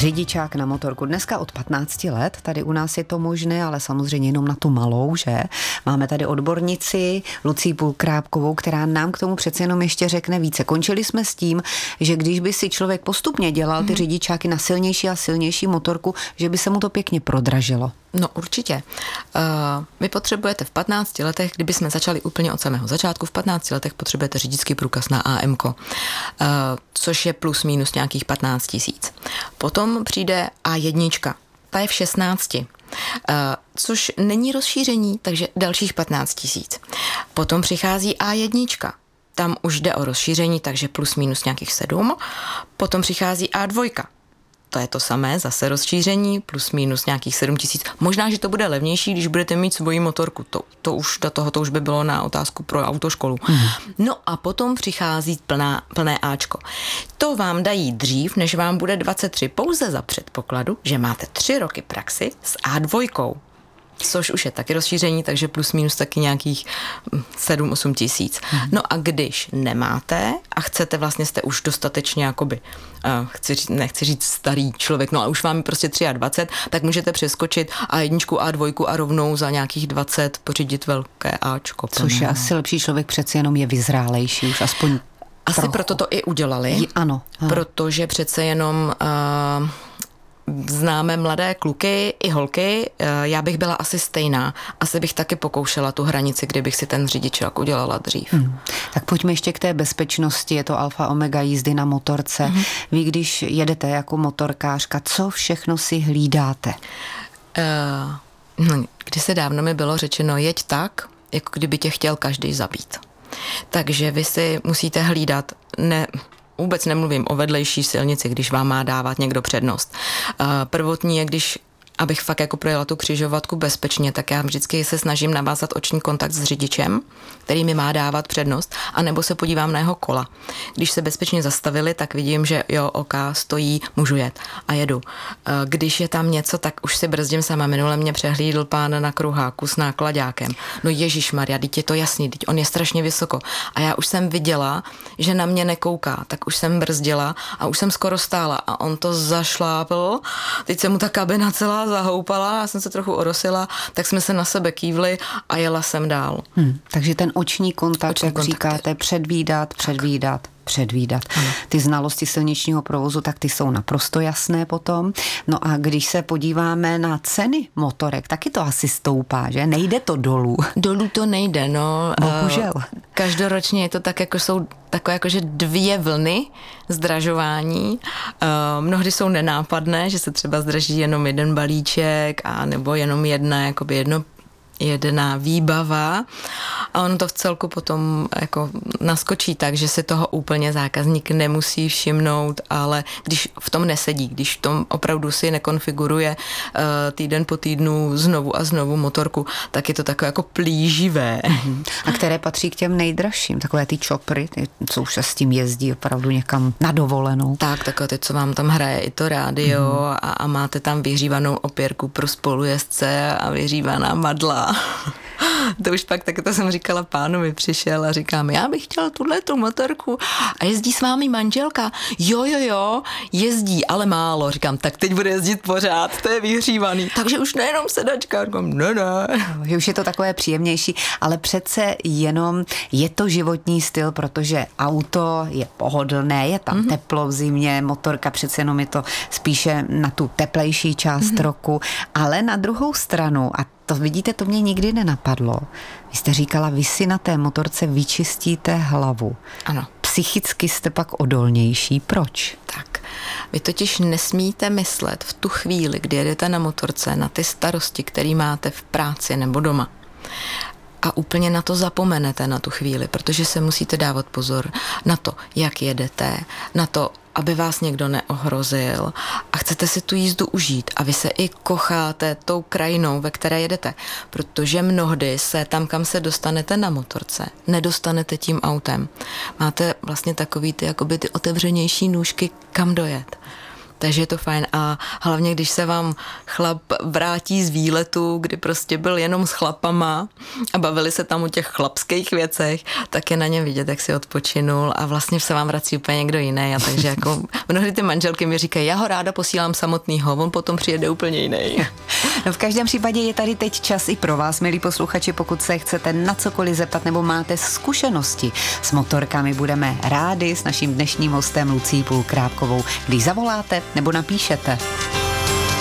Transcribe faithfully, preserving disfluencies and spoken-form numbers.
Řidičák na motorku. Dneska od patnácti let, tady u nás je to možné, ale samozřejmě jenom na tu malou, že? Máme tady odbornici Lucii Pulkrábkovou, která nám k tomu přece jenom ještě řekne více. Končili jsme s tím, že když by si člověk postupně dělal ty řidičáky na silnější a silnější motorku, že by se mu to pěkně prodražilo. No určitě. Uh, vy potřebujete v patnácti letech, kdyby jsme začali úplně od samého začátku, v patnácti letech potřebujete řidičský průkaz na á emko, uh, což je plus minus nějakých patnáct tisíc. Potom přijde á jedna, ta je v šestnácti, uh, což není rozšíření, takže dalších patnáct tisíc. Potom přichází á jedna, tam už jde o rozšíření, takže plus minus nějakých sedm. Potom přichází á dva, to je to samé, zase rozšíření, plus minus nějakých sedm tisíc. Možná, že to bude levnější, když budete mít svoji motorku. To, to už do toho to už by bylo na otázku pro autoškolu. Hmm. No a potom přichází plná, plné áčko. To vám dají dřív, než vám bude dvacet tři, pouze za předpokladu, že máte tři roky praxi s á dva. Což už je taky rozšíření, takže plus minus taky nějakých sedm osm tisíc. Hmm. No a když nemáte a chcete, vlastně jste už dostatečně jakoby, uh, chci říct, nechci říct starý člověk, no ale už vám prostě dvacet tři, tak můžete přeskočit á jedna, á dva a rovnou za nějakých dvacet pořídit velké áčko. Což je asi lepší, člověk přeci jenom je vyzrálejší, už aspoň Asi trochu. Proto to i udělali. Je, ano. ano. Protože přece jenom... Uh, známe mladé kluky i holky, já bych byla asi stejná. Asi bych taky pokoušela tu hranici, kdybych si ten řidičák udělala dřív. Hmm. Tak pojďme ještě k té bezpečnosti, je to alfa omega jízdy na motorce. Hmm. Vy, když jedete jako motorkářka, co všechno si hlídáte? Uh, no, kdysi dávno mi bylo řečeno, jeď tak, jako kdyby tě chtěl každý zabít. Takže vy si musíte hlídat, ne... Vůbec nemluvím o vedlejší silnici, když vám má dávat někdo přednost. Prvotní je, když, abych fakt jako projela tu křižovatku bezpečně, tak já vždycky se snažím navázat oční kontakt s řidičem, který mi má dávat přednost, anebo se podívám na jeho kola. Když se bezpečně zastavili, tak vidím, že jo, OK, stojí, můžu jet a jedu. Když je tam něco, tak už si brzdím sama. Minule mě přehlídl pán na kruháku s náklaďákem. No ježišmarja, teď je to jasný, teď on je strašně vysoko. A já už jsem viděla, že na mě nekouká, tak už jsem brzdila a už jsem skoro stála a on to zašlápl. Teď se mu ta kabina celá zahoupala, já jsem se trochu orosila, tak jsme se na sebe kývli a jela jsem dál. Hmm, takže ten oční kontakt, oční jak kontakt říkáte, je. předvídat, předvídat, tak. předvídat. Ano. Ty znalosti silničního provozu, tak ty jsou naprosto jasné potom. No a když se podíváme na ceny motorek, taky to asi stoupá, že? Nejde to dolů. Dolů to nejde, no. Bohužel. Každoročně je to tak, jako jsou takové jakože dvě vlny zdražování. Uh, mnohdy jsou nenápadné, že se třeba zdraží jenom jeden balíček a nebo jenom jedna, jakoby jedno jedna výbava a ono to v celku potom jako naskočí tak, že si toho úplně zákazník nemusí všimnout, ale když v tom nesedí, když v tom opravdu si nekonfiguruje uh, týden po týdnu znovu a znovu motorku, tak je to takové jako plíživé. Mm-hmm. A které patří k těm nejdražším? Takové ty čopry, ty, co už se s tím jezdí opravdu někam na dovolenou. Tak, takové ty, co vám tam hraje i to rádio mm-hmm. a, a máte tam vyhřívanou opěrku pro spolujezdce a vyhřívaná madla. To už pak, tak to jsem říkala pánovi, přišel a říkám, já bych chtěl tuhle tu motorku a jezdí s vámi manželka. Jo, jo, jo, jezdí, ale málo. Říkám, tak teď bude jezdit pořád, to je vyhřívaný. Takže už nejenom sedačka. Říkám, ne, ne. Že už je to takové příjemnější, ale přece jenom je to životní styl, protože auto je pohodlné, je tam mm-hmm. teplo v zimě, motorka přece jenom je to spíše na tu teplejší část mm-hmm. roku, ale na druhou stranu, a to vidíte, to mě nikdy nenapadlo. Vy jste říkala, vy si na té motorce vyčistíte hlavu. Ano. Psychicky jste pak odolnější. Proč? Tak, vy totiž nesmíte myslet v tu chvíli, kdy jedete na motorce, na ty starosti, které máte v práci nebo doma. A úplně na to zapomenete na tu chvíli, protože se musíte dávat pozor na to, jak jedete, na to, aby vás někdo neohrozil a chcete si tu jízdu užít a vy se i kocháte tou krajinou, ve které jedete, protože mnohdy se tam, kam se dostanete na motorce, nedostanete tím autem. Máte vlastně takový ty, jakoby ty otevřenější nůžky, kam dojet. takže je to fajn a hlavně, když se vám chlap vrátí z výletu, kdy prostě byl jenom s chlapama a bavili se tam o těch chlapských věcech, tak je na něm vidět, jak si odpočinul a vlastně se vám vrací úplně někdo jiný a takže jako mnohdy ty manželky mi říkají, já ho ráda posílám samotnýho, on potom přijede úplně jiný. No v každém případě je tady teď čas i pro vás, milí posluchači, pokud se chcete na cokoliv zeptat nebo máte zkušenosti s motorkami, budeme rádi s naším dnešním hostem Lucií Pulkrábkovou, když zavoláte nebo napíšete.